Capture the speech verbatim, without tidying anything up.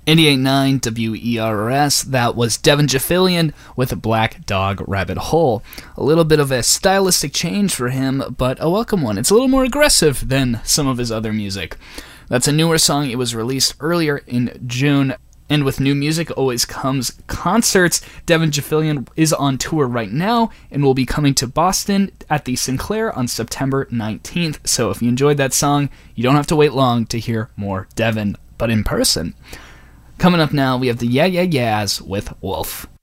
eighty-eight point nine W E R S, that was Devin Jafilian with Black Dog Rabbit Hole. A little bit of a stylistic change for him, but a welcome one. It's a little more aggressive than some of his other music. That's a newer song. It was released earlier in June. And with new music always comes concerts. Devin Jafilian is on tour right now and will be coming to Boston at the Sinclair on September nineteenth. So if you enjoyed that song, you don't have to wait long to hear more Devin, but in person. Coming up now, we have the Yeah Yeah Yeahs with Wolf.